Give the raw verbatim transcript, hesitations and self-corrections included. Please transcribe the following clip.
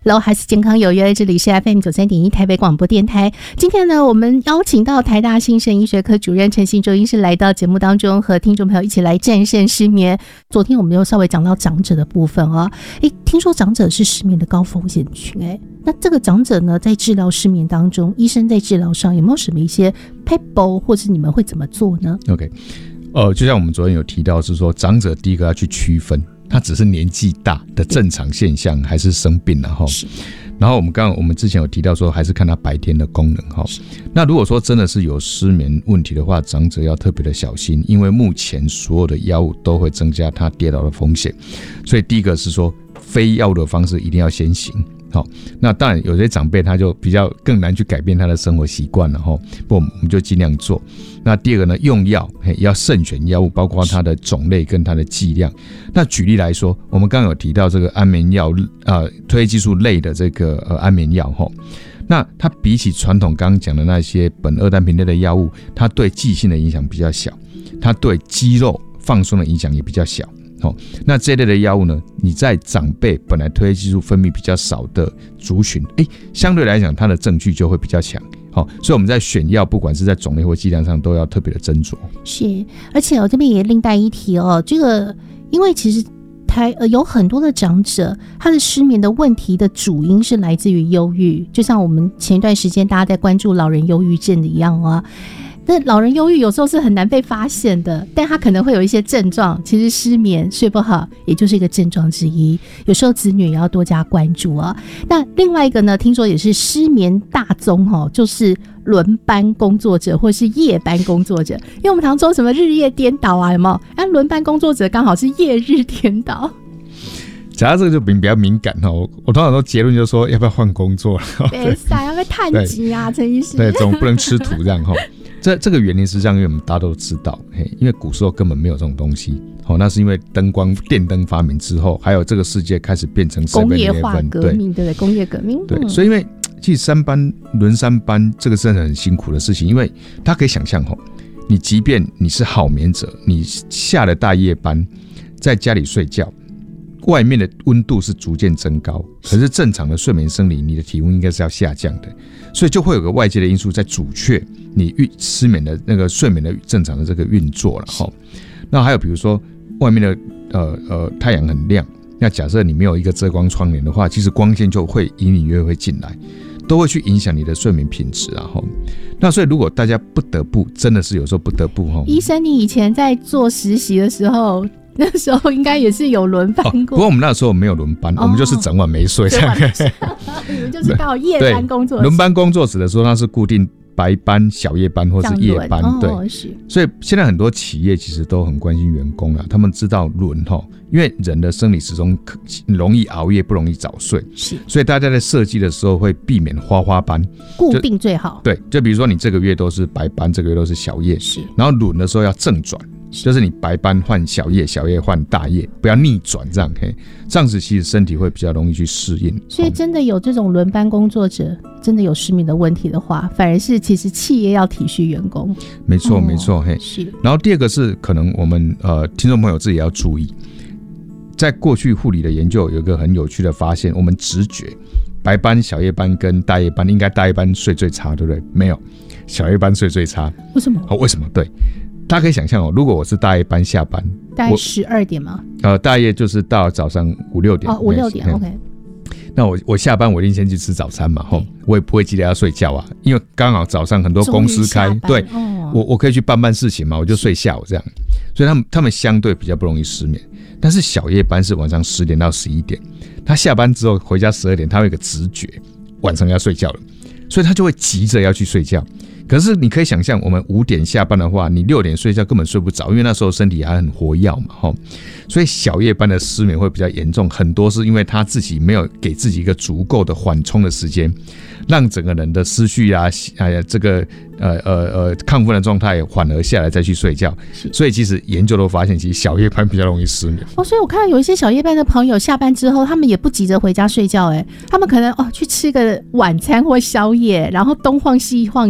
Hello， 还是健康有约，这里是 F M 九三点一台北广播电台。今天呢，我们邀请到台大新生医学科主任陈信洲医师来到节目当中，和听众朋友一起来战胜失眠。昨天我们又稍微讲到长者的部分哦，诶，听说长者是失眠的高风险群，诶，那这个长者呢，在治疗失眠当中，医生在治疗上有没有什么一些 paper， 或是你们会怎么做呢 ？OK， 呃，就像我们昨天有提到，是说长者第一个要去区分。他只是年纪大的正常现象，还是生病了哈？然后我们刚刚我们之前有提到说，还是看他白天的功能哈。那如果说真的是有失眠问题的话，长者要特别的小心，因为目前所有的药物都会增加他跌倒的风险。所以第一个是说，非药物的方式一定要先行。好，那当然有些长辈他就比较更难去改变他的生活习惯了哈，不，我们就尽量做。那第二个呢，用药也要慎选药物，包括它的种类跟它的剂量。那举例来说，我们刚刚有提到这个安眠药，呃，褪黑激素类的这个呃安眠药哈，那它比起传统刚刚讲的那些苯二单平类的药物，它对记性的影响比较小，它对肌肉放松的影响也比较小。哦、那这类的药物呢，你在长辈本来褪黑激素分泌比较少的族群，诶，相对来讲它的证据就会比较强。哦、所以我们在选药，不管是在种类或剂量上，都要特别的斟酌。 是，而且我这边也另带一提哦，这个因为其实台呃有很多的长者，他的失眠的问题的主因是来自于忧郁，就像我们前一段时间大家在关注老人忧郁症的一样啊。那老人忧郁有时候是很难被发现的，但他可能会有一些症状，其实失眠睡不好也就是一个症状之一，有时候子女也要多加关注啊。那另外一个呢，听说也是失眠大宗哦，就是轮班工作者或是夜班工作者，因为我们常说什么日夜颠倒啊，有没有？那轮班工作者刚好是夜日颠倒。 讲到这个就比较敏感哈，我我通常都结论就是说要不要换工作了？ 没事，要不要探级啊，陈医师？ 对，总不能吃土这样哈。这这个原因是这样，因为我们大家都知道，嘿，因为古时候根本没有这种东西，好，那是因为灯光、电灯发明之后，还有这个世界开始变成工业化革命，对不对？工业革命， 对，所以因为其实三班轮三班这个真的很辛苦的事情，因为大家可以想象哈，你即便你是好眠者，你下了大夜班，在家里睡觉。外面的温度是逐渐增高，可是正常的睡眠生理，你的体温应该是要下降的，所以就会有个外界的因素在阻却你失眠的那个睡眠的正常的这个运作了哈。那还有比如说外面的呃呃太阳很亮，那假设你没有一个遮光窗帘的话，其实光线就会隐隐约约会进来，都会去影响你的睡眠品质啊哈。那所以如果大家不得不，真的是有时候不得不哈。 医生，你以前在做实习的时候。那时候应该也是有轮班过、哦， 不过我们那时候没有轮班、哦，我们就是整晚没睡这样。 你们就是刚好夜班工作。 轮班工作指的说，它是固定白班、小夜班或是夜班，对、哦。所以现在很多企业其实都很关心员工啦，他们知道轮哈，因为人的生理时钟容易熬夜，不容易早睡，是。所以大家在设计的时候会避免花花班， 固定最好。 对，就比如说你这个月都是白班，这个月都是小夜，是。然后轮的时候要正转。就是你白班换小夜，小夜换大夜，不要逆转这样，嘿，这样子其实身体会比较容易去适应。 所以真的有这种轮班工作者，真的有失眠的问题的话，反而是其实企业要体恤员工。 没错，没错，嘿。是。然后第二个是可能我们呃听众朋友自己要注意，在过去护理的研究有一个很有趣的发现，我们直觉白班、小夜班跟大夜班，应该大夜班睡最差，对不对？没有，小夜班睡最差。 为什么？ 哦，为什么？对。大家可以想象哦，如果我是大夜班下班， 大概十二点吗？ 呃，大夜就是到早上五六点。 哦，五六点 ，OK。 那我我下班我一定先去吃早餐嘛，吼，我也不会急着要睡觉啊，因为刚好早上很多公司开，对，哦、我我可以去办办事情嘛，我就睡下午这样，所以他们他们相对比较不容易失眠。但是小夜班是晚上十点到十一点，他下班之后回家十二点，他会有个直觉晚上要睡觉了，所以他就会急着要去睡觉。可是你可以想象，我们五点下班的话，你六点睡觉根本睡不着，因为那时候身体还很活跃嘛，吼。所以小夜班的失眠会比较严重，很多是因为他自己没有给自己一个足够的缓冲的时间，让整个人的思绪啊，哎呀，这个呃呃呃亢奋的状态缓和下来再去睡觉。所以其实研究都发现，其实小夜班比较容易失眠。 哦，所以我看到有一些小夜班的朋友下班之后，他们也不急着回家睡觉，哎，他们可能哦去吃个晚餐或宵夜，然后东晃西晃。